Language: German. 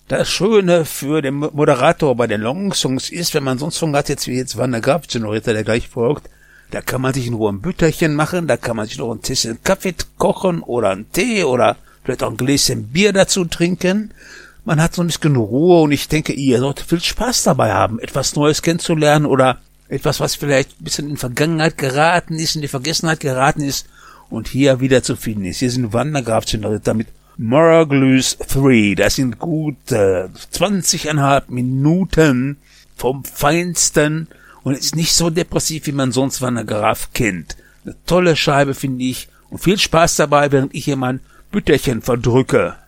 Das Schöne für den Moderator bei den Long-Songs ist, wenn man sonst Song hat, jetzt wie jetzt Wandergraf, Senorita, der gleich folgt, da kann man sich in Ruhe ein Bütterchen machen, da kann man sich noch ein Tässchen Kaffee kochen oder einen Tee oder vielleicht auch ein Gläschen Bier dazu trinken. Man hat so ein bisschen Ruhe und ich denke, ihr solltet viel Spaß dabei haben, etwas Neues kennenzulernen oder etwas, was vielleicht ein bisschen in Vergangenheit geraten ist, in die Vergessenheit geraten ist und hier wieder zu finden ist. Hier sind Wandergraf, Senorita mit Morglues 3. Das sind gut 20,5 Minuten vom Feinsten und es ist nicht so depressiv, wie man sonst Wandergraf kennt. Eine tolle Scheibe, finde ich, und viel Spaß dabei, während ich hier mein Bütterchen verdrücke.